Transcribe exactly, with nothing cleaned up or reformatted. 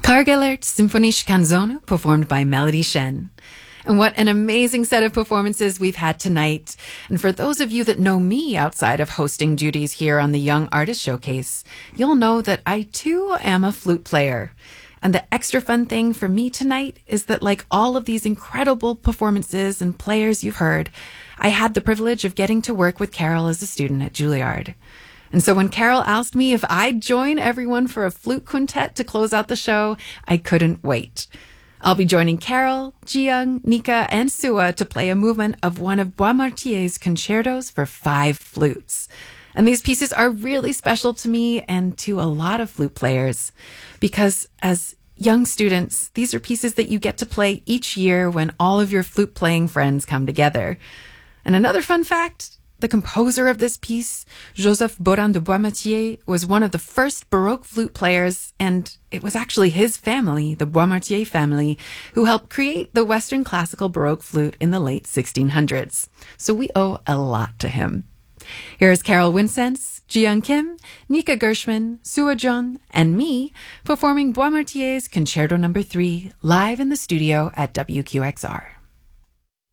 Kargelert Symphonische Canzone, performed by Melody Shen. And what an amazing set of performances we've had tonight. And for those of you that know me outside of hosting duties here on the Young Artist Showcase, you'll know that I too am a flute player. And the extra fun thing for me tonight is that, like all of these incredible performances and players you've heard, I had the privilege of getting to work with Carol as a student at Juilliard. And so when Carol asked me if I'd join everyone for a flute quintet to close out the show, I couldn't wait. I'll be joining Carol, Jiyoung, Nika, and Sua to play a movement of one of Boismartier's concertos for five flutes. And these pieces are really special to me and to a lot of flute players because as young students, these are pieces that you get to play each year when all of your flute playing friends come together. And another fun fact, the composer of this piece, Joseph Beaurain de Boismartier, was one of the first Baroque flute players, and it was actually his family, the Boismartier family, who helped create the Western classical Baroque flute in the late sixteen hundreds. So we owe a lot to him. Here's Carol Wincense, Jiyoung Kim, Nika Gershman, Sua Jeon, and me performing Boismartier's Concerto Number three live in the studio at W Q X R.